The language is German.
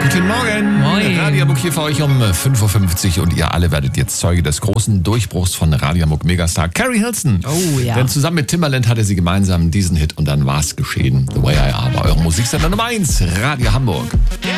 Guten Morgen. Moin. Radio Hamburg hier für euch um 5.50 Uhr und ihr alle werdet jetzt Zeuge des großen Durchbruchs von Radio Hamburg Megastar Carrie Hilson. Oh ja. Denn zusammen mit Timbaland hatte sie gemeinsam diesen Hit und dann war's geschehen. The Way I Are war eure Musiksender Nummer 1, Radio Hamburg.